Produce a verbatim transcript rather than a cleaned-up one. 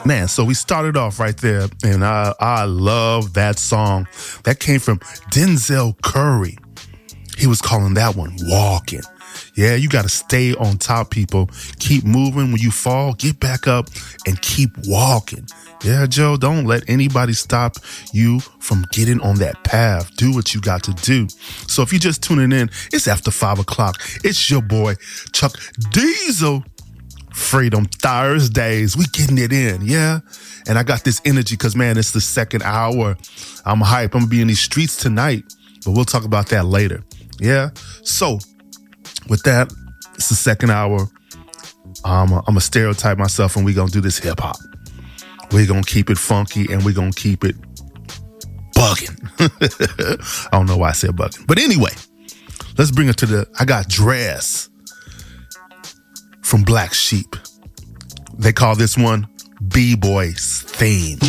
Man, so we started off right there, and I, I love that song. That came from Denzel Curry. He was calling that one Walking. Yeah, you got to stay on top, people. Keep moving. When you fall, get back up and keep walking. Yeah, Joe, don't let anybody stop you from getting on that path. Do what you got to do. So if you're just tuning in, it's after five o'clock. It's your boy, Chuck Diesel. Freedom Thursdays. We getting it in, yeah? And I got this energy because, man, it's the second hour. I'm hype. I'm going to be in these streets tonight, but we'll talk about that later, yeah? So with that, it's the second hour. Um, I'm going to stereotype myself, and we're going to do this hip-hop. We're going to keep it funky, and we're going to keep it bugging. I don't know why I said bugging. But anyway, let's bring it to the, I got Dress from Black Sheep. They call this one B-Boy's Theme.